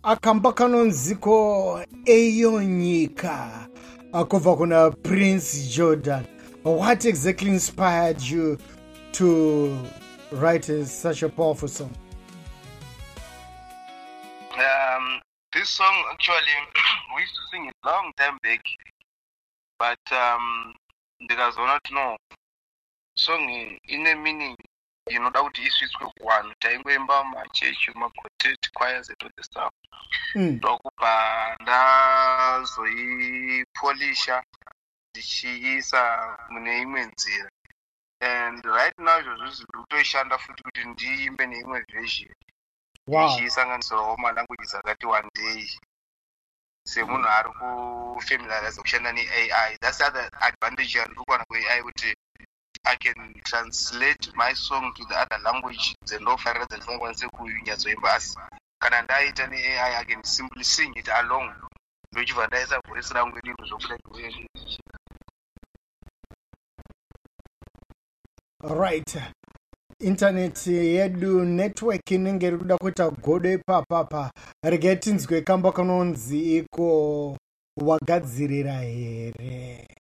akamba kanonziko eyo nyika kubva kuna Prince Jordan. What exactly inspired you to write such a powerful song? This song actually we used to sing it long time back, but because I don't know, song in a meaning, you know, that is with one time when my church, my quartet choirs and all the stuff. Dokupa na zoi polisha dichiisa mune imwe nzira, and right now zvozvizi kutoishanda futi kuti ndiimbe neimwe version ichisanganisirawo malanguages akati one day semunhu ari kufamiliarize kushanda ne-AI. That's the other advantage yandirikuwana kwe-AI, kuti I can translate my song to the other language dzendofarira dzandisingakwanisi kunyatsoimba, asi kana ndaita ne-AI I can simply sing it along ndochibva ndaisa voice rangu idinhu zvokuda. Right. Internet yedu network inenge iri kuda kuita godo ipapapa. Regai tinzwe kamba kanonzi iko wagadzirira here.